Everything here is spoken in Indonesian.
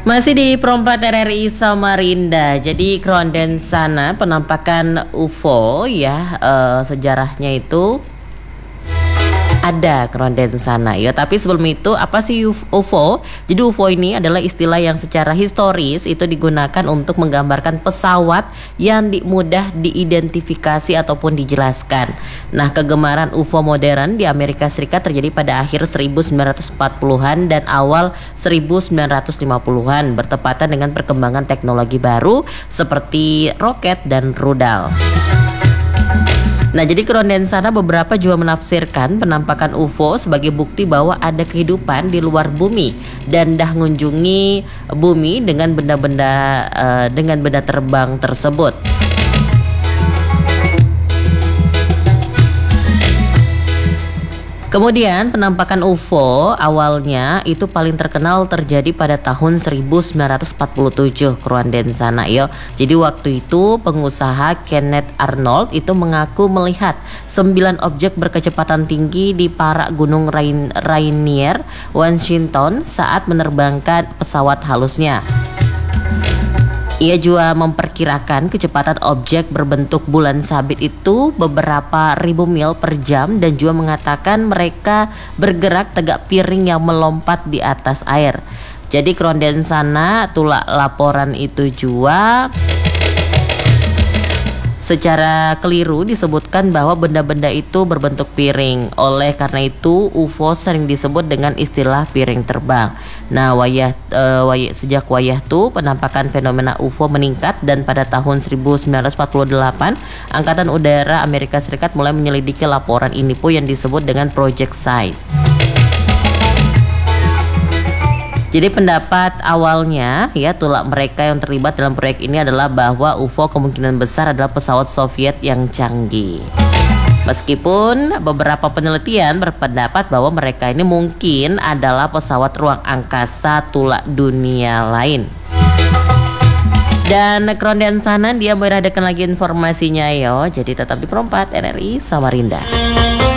Masih di Perompak RRI Samarinda. Jadi Krondensana penampakan UFO ya, sejarahnya itu ada Krondensana ya. Tapi sebelum itu, apa sih UFO? Jadi UFO ini adalah istilah yang secara historis itu digunakan untuk menggambarkan pesawat yang mudah diidentifikasi ataupun dijelaskan. Nah, kegemaran UFO modern di Amerika Serikat terjadi pada akhir 1940-an dan awal 1950-an, bertepatan dengan perkembangan teknologi baru seperti roket dan rudal. Nah, jadi Krondensana beberapa juga menafsirkan penampakan UFO sebagai bukti bahwa ada kehidupan di luar bumi dan dah mengunjungi bumi dengan benda terbang tersebut. Kemudian penampakan UFO awalnya itu paling terkenal terjadi pada tahun 1947 Krondensana yo. Jadi waktu itu pengusaha Kenneth Arnold itu mengaku melihat 9 objek berkecepatan tinggi di parak Gunung Rainier, Washington saat menerbangkan pesawat halusnya. Ia juga memperkirakan kecepatan objek berbentuk bulan sabit itu beberapa ribu mil per jam dan juga mengatakan mereka bergerak tegak piring yang melompat di atas air. Jadi Krondensana tulak laporan itu juga secara keliru disebutkan bahwa benda-benda itu berbentuk piring. Oleh karena itu UFO sering disebut dengan istilah piring terbang. Nah, sejak wayah itu penampakan fenomena UFO meningkat dan pada tahun 1948 Angkatan Udara Amerika Serikat mulai menyelidiki laporan ini pun yang disebut dengan Project Sight. Jadi pendapat awalnya ya tulak mereka yang terlibat dalam proyek ini adalah bahwa UFO kemungkinan besar adalah pesawat Soviet yang canggih. Meskipun beberapa penelitian berpendapat bahwa mereka ini mungkin adalah pesawat ruang angkasa tulak dunia lain. Dan Krondensana dia beradakan lagi informasinya yo. Jadi tetap di Perompak RRI Samarinda.